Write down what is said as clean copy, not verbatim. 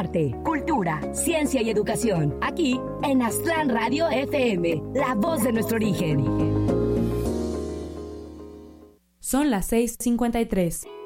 arte, cultura, ciencia y educación. Aquí en Aztlán Radio FM, la voz de nuestro origen. Son las 6:53.